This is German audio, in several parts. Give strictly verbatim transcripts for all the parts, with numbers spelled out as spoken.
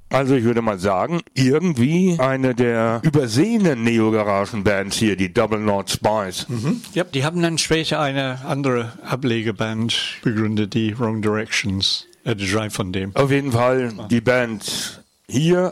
Also ich würde mal sagen, irgendwie eine der übersehenen Neo-Garagen-Bands hier, die Double Knot Spice. Mhm. Ja, die haben dann später eine andere Ablegerband begründet, die Wrong Directions. Äh, drei von dem. Auf jeden Fall die Band hier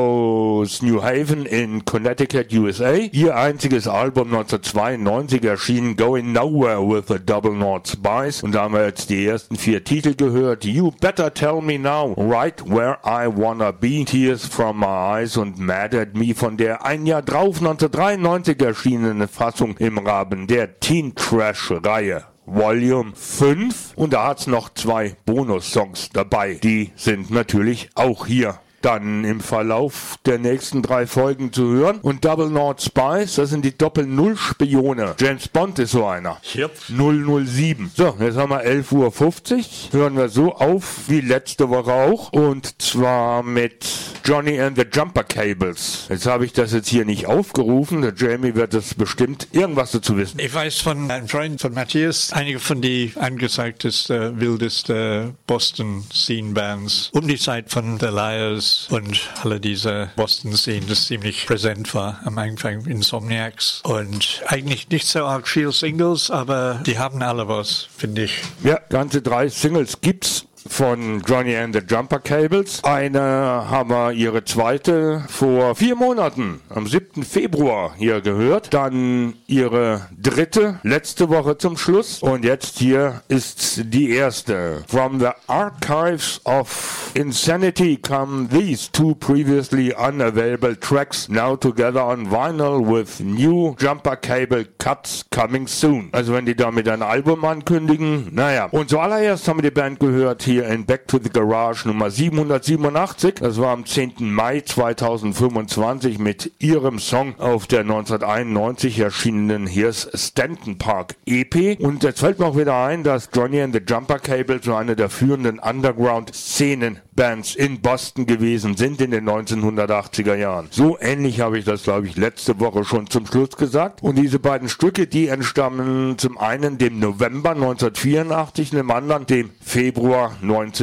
aus New Haven in Connecticut, U S A. Ihr einziges Album neunzehnhundertzweiundneunzig erschien Going Nowhere with the Double Knot Spice. Und da haben wir jetzt die ersten vier Titel gehört. You Better Tell Me Now, Right Where I Wanna Be, Tears From My Eyes und Mad at Me von der ein Jahr drauf neunzehnhundertdreiundneunzig erschienenen Fassung im Rahmen der Teen Trash Reihe. Volume fünf. Und da hat's noch zwei Bonus-Songs dabei. Die sind natürlich auch hier dann im Verlauf der nächsten drei Folgen zu hören. Und Double Knot Spice, das sind die Doppel-Null-Spione. James Bond ist so einer. Yep. null null sieben. So, jetzt haben wir elf Uhr fünfzig. Hören wir so auf wie letzte Woche auch. Und zwar mit Johnny and the Jumper Cables. Jetzt habe ich das jetzt hier nicht aufgerufen. Der Jamie wird es bestimmt irgendwas dazu wissen. Ich weiß von einem Freund von Matthias, einige von die angezeigtesten, wildesten Boston-Scene-Bands um die Zeit von The Liars und alle diese Boston-Szenen, das ziemlich präsent war am Anfang, Insomniacs. Und eigentlich nicht so arg viel Singles, aber die haben alle was, finde ich. Ja, ganze drei Singles gibt's von Johnny and the Jumper Cables. Eine haben wir ihre zweite vor vier Monaten, am siebten Februar hier gehört. Dann ihre dritte, letzte Woche zum Schluss. Und jetzt hier ist die erste. From the archives of Insanity come these two previously unavailable tracks, now together on vinyl with new Jumper Cable cuts coming soon. Also wenn die damit ein Album ankündigen, naja. Und zuallererst haben wir die Band gehört hier in Back to the Garage Nummer siebenhundertsiebenundachtzig. Das war am zehnten Mai zweitausendfünfundzwanzig mit ihrem Song auf der neunzehnhunderteinundneunzig erschienenen Here's Stanton Park E P. Und jetzt fällt mir auch wieder ein, dass Johnny and the Jumper Cables so eine der führenden Underground-Szenen-Bands in Boston gewesen sind in den neunzehnhundertachtziger Jahren. So ähnlich habe ich das, glaube ich, letzte Woche schon zum Schluss gesagt. Und diese beiden Stücke, die entstammen zum einen dem November neunzehnhundertvierundachtzig, dem anderen dem Februar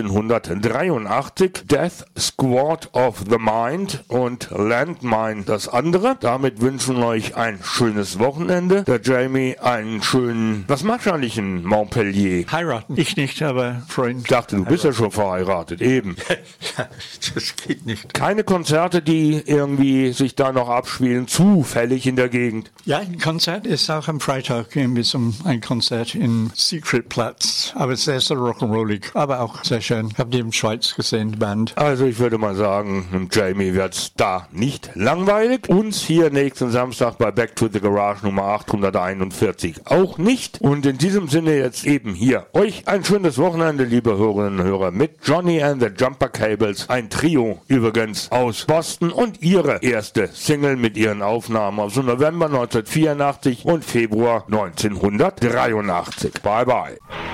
neunzehnhundertdreiundachtzig. Death Squad of the Mind und Landmine das andere. Damit wünschen wir euch ein schönes Wochenende. Der Jamie einen schönen, was machst du eigentlich in Montpellier? Heiraten. Ich nicht, aber Freund. Ich dachte, du bist ja schon verheiratet, eben. Das geht nicht. Keine Konzerte, die irgendwie sich da noch abspielen, zufällig in der Gegend. Ja, ein Konzert ist auch am Freitag, irgendwie so ein Konzert in Secret Platz, aber es ist sehr rock'n'rollig, aber auch sehr schön. Ich habe die in Schweiz gesehen, die Band. Also ich würde mal sagen, dem Jamie wird's da nicht langweilig. Uns hier nächsten Samstag bei Back to the Garage Nummer achthunderteinundvierzig auch nicht. Und in diesem Sinne jetzt eben hier euch ein schönes Wochenende, liebe Hörerinnen und Hörer, mit Johnny and the Jumper Cables. Ein Trio übrigens aus Boston und ihre erste Single mit ihren Aufnahmen aus November neunzehnhundertvierundachtzig und Februar neunzehnhundertdreiundachtzig. Bye bye.